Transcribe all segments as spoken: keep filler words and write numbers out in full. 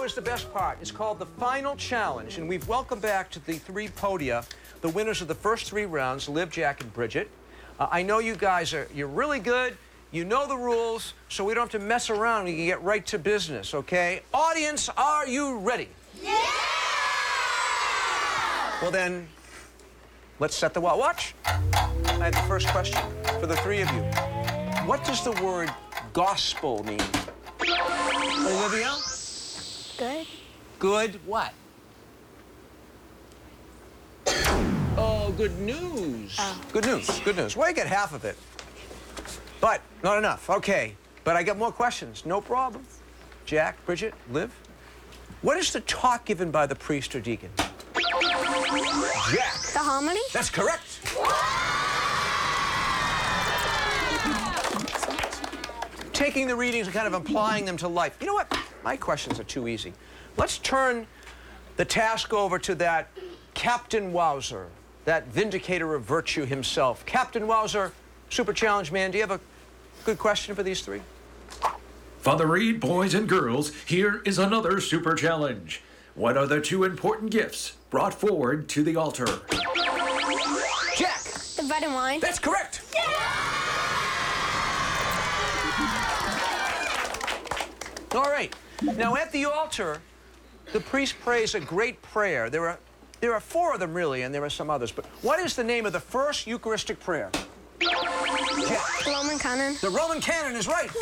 now is the best part. It's called the final challenge, and we've welcomed back to the three podia the winners of the first three rounds, Liv, Jack, and Bridget. Uh, I know you guys are, you're really good. You know the rules, so we don't have to mess around. We can get right to business, okay? Audience, are you ready? Yeah! Well then, let's set the wa- watch. I have the first question for the three of you. What does the word gospel mean? Olivia? Good. Good what? Oh, good news. Oh. Good news, good news. Well, I get half of it. But not enough, okay. But I got more questions, no problem. Jack, Bridget, Liv? What is the talk given by the priest or deacon? Jack. The homily? That's correct. Taking the readings and kind of applying them to life. You know what? My questions are too easy. Let's turn the task over to that Captain Wowzer, that vindicator of virtue himself. Captain Wowzer, Super Challenge man, do you have a good question for these three? Father Reed, boys and girls, here is another super challenge. What are the two important gifts brought forward to the altar? Jack! The bread and wine? That's correct! All right. Now, at the altar, the priest prays a great prayer. There are, there are four of them, really, and there are some others. But what is the name of the first Eucharistic prayer? Jack. The Roman canon? The Roman canon is right.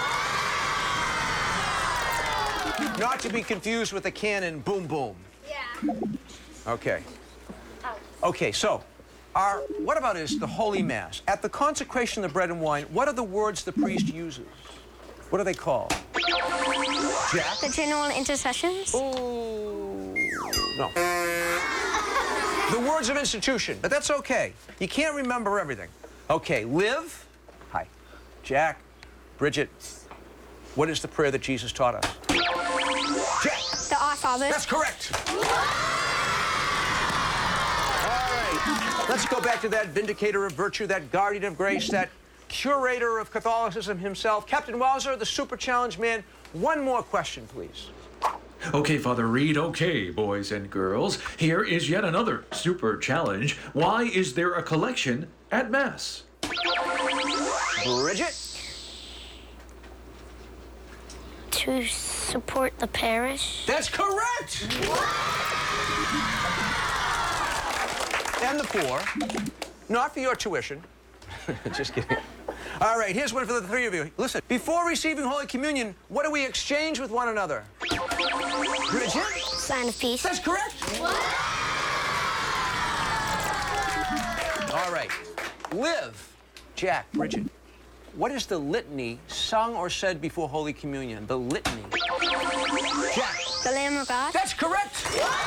Not to be confused with the canon boom boom. Yeah. Okay. Okay, so, our, what about is the Holy Mass? At the consecration of the bread and wine, what are the words the priest uses? What are they called? Jack? The general intercessions? Oh, no. The words of institution, but that's okay. You can't remember everything. Okay, Liv. Hi. Jack. Bridget. What is the prayer that Jesus taught us? Jack. The Our Father? That's correct. All right. Let's go back to that vindicator of virtue, that guardian of grace, that curator of Catholicism himself. Captain Wowzer, the Super Challenge man. One more question, please. Okay, Father Reed, okay, boys and girls. Here is yet another super challenge. Why is there a collection at Mass? Bridget? To support the parish? That's correct! And the poor. Not for your tuition. Just kidding. All right, here's one for the three of you. Listen, before receiving Holy Communion, what do we exchange with one another? Bridget? Sign of peace? That's correct. All right. Liv, Jack, Bridget, what is the litany sung or said before Holy Communion? The litany. Jack. The Lamb of God? That's correct.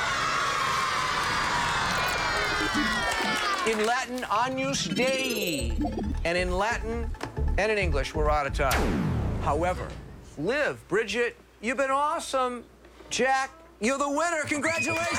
In Latin, Agnus Dei. And in Latin and in English, we're out of time. However, Liv, Bridget, you've been awesome. Jack, you're the winner. Congratulations.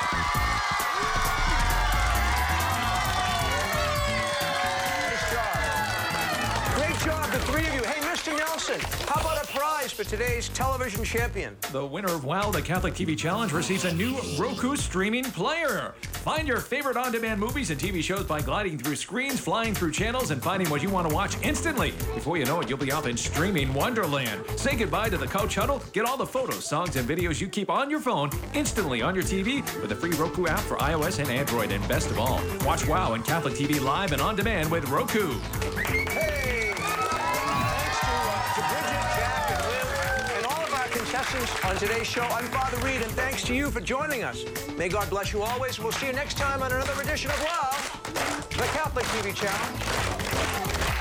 Nice job. Great job, the three of you. Hey, Mister Nelson, how about a prize for today's television champion? The winner of WOW, the Catholic T V Challenge, receives a new Roku streaming player. Find your favorite on-demand movies and T V shows by gliding through screens, flying through channels, and finding what you want to watch instantly. Before you know it, you'll be off in streaming wonderland. Say goodbye to the couch huddle. Get all the photos, songs, and videos you keep on your phone instantly on your T V with the free Roku app for iOS and Android. And best of all, watch WOW and Catholic T V live and on demand with Roku. Hey! Thanks to, uh, to Bridget, Jack, and Liv, and all of our contestants on today's show. I'm Father Reed, and thanks to you for joining us. May God bless you always. We'll see you next time on another edition of WOW, the Catholic T V Challenge.